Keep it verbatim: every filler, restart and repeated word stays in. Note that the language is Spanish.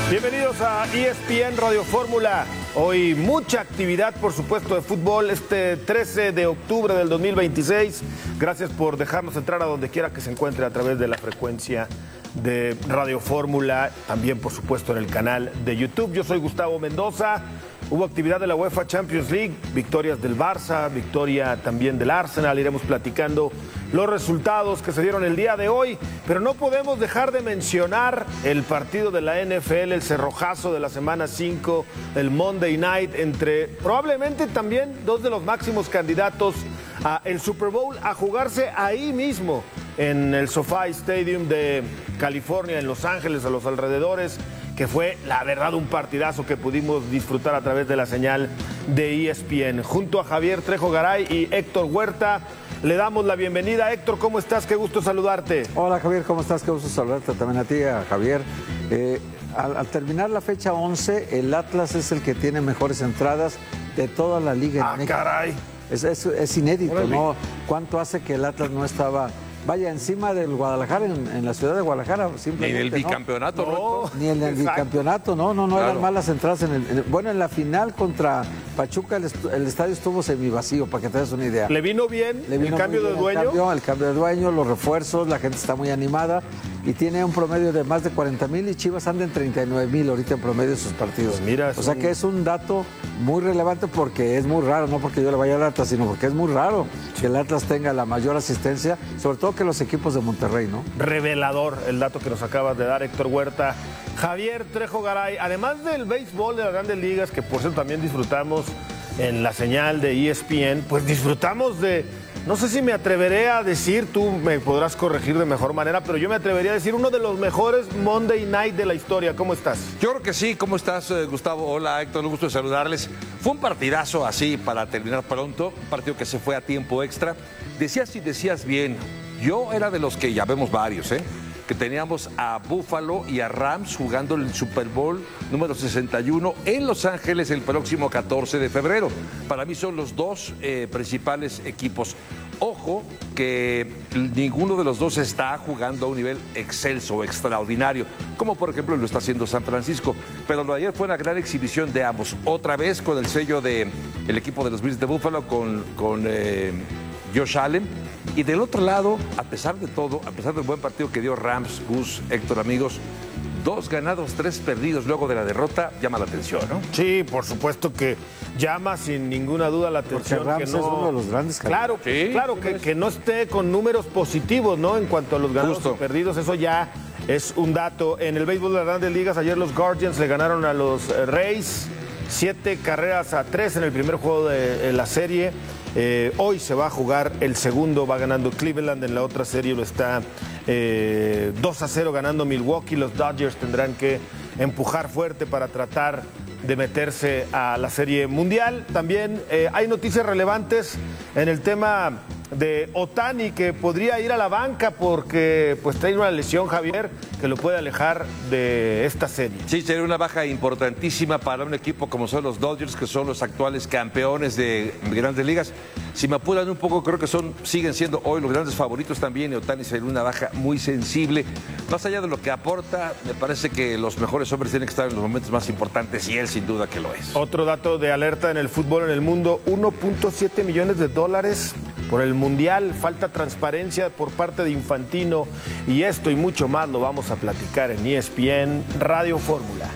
Bienvenidos a E S P N Radio Fórmula. Hoy mucha actividad, por supuesto, de fútbol este trece de octubre del dos mil veintiséis. Gracias por dejarnos entrar a donde quiera que se encuentre a través de la frecuencia de Radio Fórmula, también por supuesto en el canal de YouTube. Yo soy Gustavo Mendoza. Hubo actividad de la UEFA Champions League, victorias del Barça, victoria también del Arsenal. Iremos platicando los resultados que se dieron el día de hoy, pero no podemos dejar de mencionar el partido de la N F L, el cerrojazo de la semana cinco, el Monday Night, entre probablemente también dos de los máximos candidatos a el Super Bowl, a jugarse ahí mismo en el SoFi Stadium de California, en Los Ángeles, a los alrededores, que fue la verdad un partidazo que pudimos disfrutar a través de la señal de E S P N. Junto a Javier Trejo Garay y Héctor Huerta, le damos la bienvenida. Héctor, ¿cómo estás? Qué gusto saludarte. Hola Javier, ¿cómo estás? Qué gusto saludarte también a ti, a Javier. Eh, al, al terminar la fecha once, el Atlas es el que tiene mejores entradas de toda la liga. Ah, caray. Es, es, es inédito, Órale. ¿no? ¿Cuánto hace que el Atlas no estaba... Vaya, encima del Guadalajara, en, en la ciudad de Guadalajara, simplemente. Ni en el bicampeonato, ¿no? No, ni en el Exacto. bicampeonato, no, no, no claro. eran malas entradas. En el, en el, bueno, en la final contra Pachuca, el, el estadio estuvo semivacío, para que te des una idea. ¿Le vino bien Le vino el cambio bien de dueño? El cambio, el cambio de dueño, los refuerzos, la gente está muy animada y tiene un promedio de más de cuarenta mil y Chivas anda en treinta y nueve mil ahorita en promedio de sus partidos. Pues mira, o sea un... que es un dato muy relevante porque es muy raro, no porque yo le vaya al Atlas, sino porque es muy raro que el Atlas tenga la mayor asistencia, sobre todo que los equipos de Monterrey, ¿no? Revelador el dato que nos acabas de dar, Héctor Huerta. Javier Trejo Garay, además del béisbol de las Grandes Ligas, que por cierto también disfrutamos en la señal de E S P N, pues disfrutamos de, no sé si me atreveré a decir, tú me podrás corregir de mejor manera, pero yo me atrevería a decir uno de los mejores Monday Night de la historia. ¿Cómo estás? Yo creo que sí. ¿Cómo estás, Gustavo? Hola, Héctor, un gusto de saludarles. Fue un partidazo así, para terminar pronto, un partido que se fue a tiempo extra. Decías y decías bien, yo era de los que, ya vemos varios, ¿eh? que teníamos a Buffalo y a Rams jugando el Super Bowl número sesenta y uno en Los Ángeles el próximo catorce de febrero. Para mí son los dos eh, principales equipos. Ojo que ninguno de los dos está jugando a un nivel excelso o extraordinario, como por ejemplo lo está haciendo San Francisco. Pero lo de ayer fue una gran exhibición de ambos. Otra vez con el sello del equipo de los Bills de Buffalo, con, con eh, Josh Allen. Y del otro lado, a pesar de todo, a pesar del buen partido que dio Rams, Gus, Héctor, amigos, dos ganados, tres perdidos luego de la derrota, llama la atención, ¿no? Sí, por supuesto que llama sin ninguna duda la atención. Porque Rams que no... es uno de los grandes. Claro, sí, claro que, que no esté con números positivos, ¿no? En cuanto a los ganados Justo. y perdidos, eso ya es un dato. En el béisbol de las Grandes Ligas, ayer los Guardians le ganaron a los Rays siete carreras a tres en el primer juego de la serie. Eh, hoy se va a jugar el segundo, va ganando Cleveland, en la otra serie lo está eh, dos a cero ganando Milwaukee. Los Dodgers tendrán que empujar fuerte para tratar de meterse a la Serie Mundial. También eh, hay noticias relevantes en el tema de Ohtani, que podría ir a la banca porque pues trae una lesión, Javier, que lo puede alejar de esta serie. Sí, sería una baja importantísima para un equipo como son los Dodgers, que son los actuales campeones de Grandes Ligas. Si me apuran un poco, creo que son siguen siendo hoy los grandes favoritos también, y Ohtani sería una baja muy sensible. Más allá de lo que aporta, me parece que los mejores hombres tienen que estar en los momentos más importantes, y él sin duda que lo es. Otro dato de alerta en el fútbol en el mundo: uno punto siete millones de dólares por el Mundial. Falta transparencia por parte de Infantino, y esto y mucho más lo vamos a platicar en E S P N Radio Fórmula.